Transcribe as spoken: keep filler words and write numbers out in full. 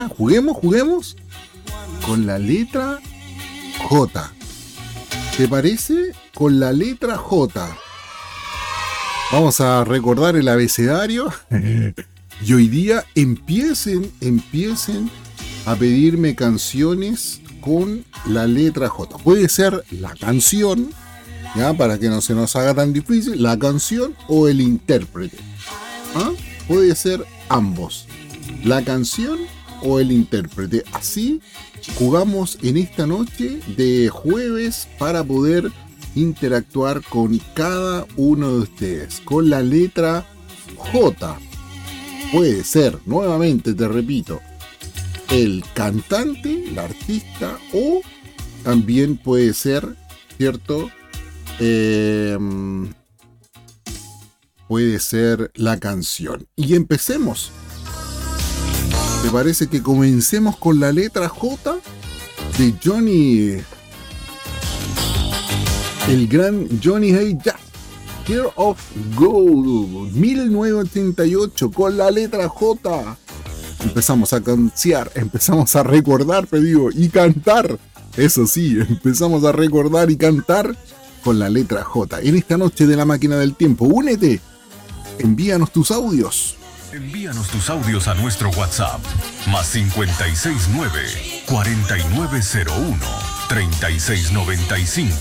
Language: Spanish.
Juguemos, juguemos con la letra J. ¿Te parece? Con la letra J. Vamos a recordar el abecedario. Y hoy día empiecen, empiecen a pedirme canciones con la letra J. Puede ser la canción, ya, para que no se nos haga tan difícil, la canción o el intérprete. ¿Ah? Puede ser ambos, la canción o el intérprete. Así jugamos en esta noche de jueves para poder interactuar con cada uno de ustedes con la letra J. Puede ser, nuevamente te repito, el cantante, el artista, o también puede ser, ¿cierto? Eh, puede ser la canción. Y empecemos. ¿Te parece que comencemos con la letra J de Johnny, el gran Johnny Hey Jack? Year of Gold, mil novecientos ochenta y ocho, con la letra J. Empezamos a cansear, empezamos a recordar, pedido, y cantar. Eso sí, empezamos a recordar y cantar con la letra J. En esta noche de la máquina del tiempo, únete, envíanos tus audios. Envíanos tus audios a nuestro WhatsApp, más cincuenta y seis nueve, cuarenta y nueve cero uno, treinta y seis noventa y cinco.